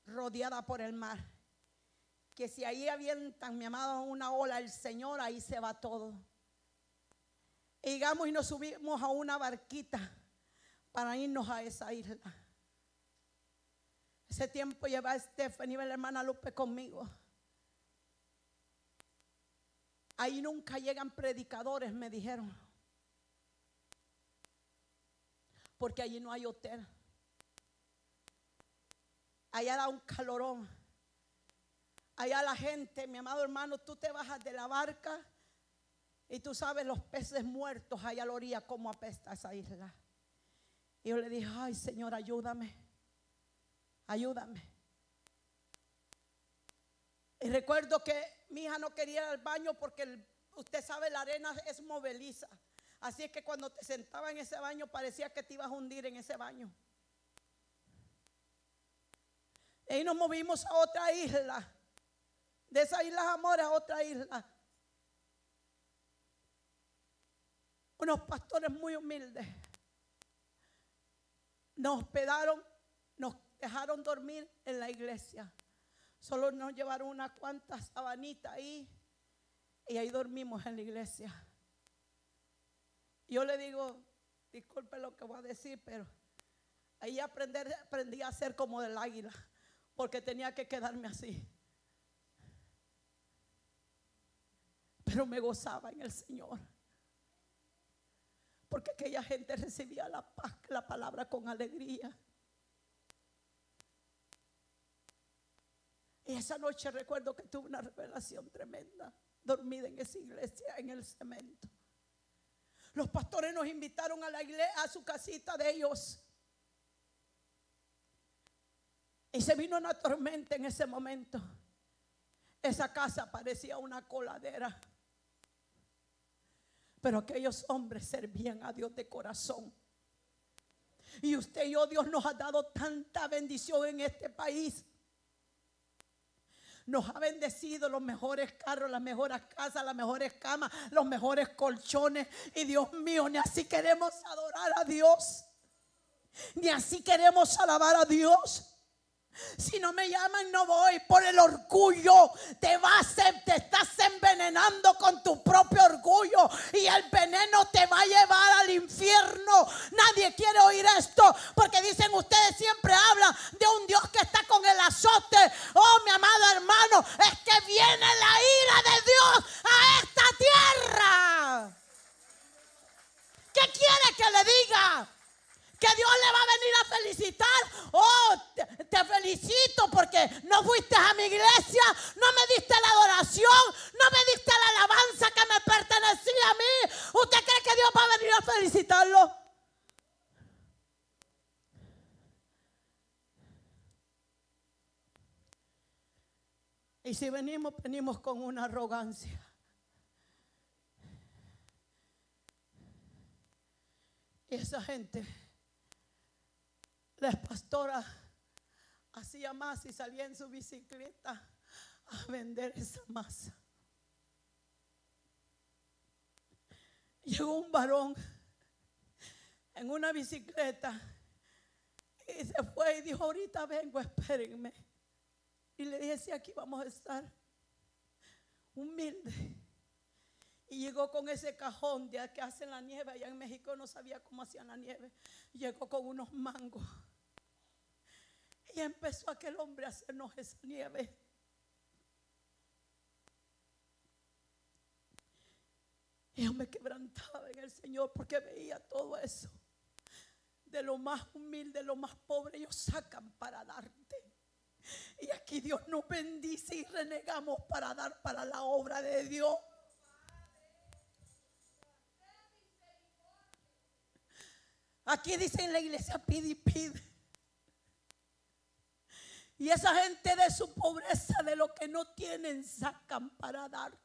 rodeada por el mar. Que si ahí avientan, mi amado, una ola, el Señor, ahí se va todo. Y llegamos y nos subimos a una barquita para irnos a esa isla. Ese tiempo lleva Stephanie y la hermana Lupe conmigo. Ahí nunca llegan predicadores, me dijeron, porque allí no hay hotel. Allá da un calorón. Allá la gente, mi amado hermano, tú te bajas de la barca y tú sabes los peces muertos allá a la orilla, cómo apesta esa isla. Y yo le dije, ay Señor, ayúdame, ayúdame. Y recuerdo que mi hija no quería ir al baño porque usted sabe, la arena es movediza. Así es que cuando te sentaba en ese baño parecía que te ibas a hundir en ese baño. Y nos movimos a otra isla. De esa isla Amores a otra isla. Unos pastores muy humildes nos hospedaron, nos dejaron dormir en la iglesia. Solo nos llevaron unas cuantas sabanitas ahí y ahí dormimos en la iglesia. Yo le digo, disculpe lo que voy a decir, pero ahí aprendí a ser como del águila, porque tenía que quedarme así. Pero me gozaba en el Señor, porque aquella gente recibía la paz, la palabra con alegría. Y esa noche recuerdo que tuve una revelación tremenda, dormida en esa iglesia, en el cemento. Los pastores nos invitaron a la iglesia, a su casita de ellos. Y se vino una tormenta en ese momento. Esa casa parecía una coladera. Pero aquellos hombres servían a Dios de corazón. Y usted y yo, Dios nos ha dado tanta bendición en este país. Nos ha bendecido los mejores carros, las mejores casas, las mejores camas, los mejores colchones. Y Dios mío, ni así queremos adorar a Dios, ni así queremos alabar a Dios. Si no me llaman no voy. Por el orgullo te estás envenenando con tu propio orgullo, y el veneno te va a llevar al infierno. Nadie quiere oír esto, porque dicen, ustedes siempre hablan de un Dios que está con el azote. Oh, mi amado hermano, es que viene la ira de Dios a esta tierra. ¿Qué quiere que le diga? Que Dios le va a venir a felicitar. Oh, te felicito porque no fuiste a mi iglesia, no me diste la adoración, no me diste la alabanza que me pertenecía a mí. ¿Usted cree que Dios va a venir a felicitarlo? Y si venimos con una arrogancia. Y esa gente, la pastora hacía masa y salía en su bicicleta a vender esa masa. Llegó un varón en una bicicleta y se fue y dijo, ahorita vengo, espérenme. Y le dije, sí, aquí vamos a estar. Humilde. Y llegó con ese cajón de que hacen la nieve. Allá en México no sabía cómo hacían la nieve. Llegó con unos mangos. Y empezó aquel hombre a hacernos esa nieve. Y yo me quebrantaba en el Señor, porque veía todo eso. De lo más humilde, de lo más pobre, ellos sacan para darte. Y aquí Dios nos bendice y renegamos para dar para la obra de Dios. Aquí dice en la iglesia, pide y pide. Y esa gente de su pobreza, de lo que no tienen, sacan para darte.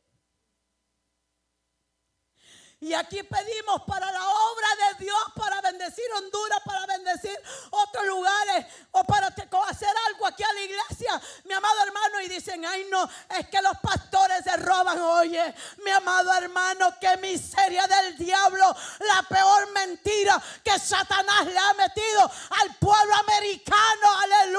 Y aquí pedimos para la obra de Dios, para bendecir Honduras, para bendecir otros lugares, o para hacer algo aquí a la iglesia, mi amado hermano. Y dicen, ay no, es que los pastores se roban. Oye, mi amado hermano, qué miseria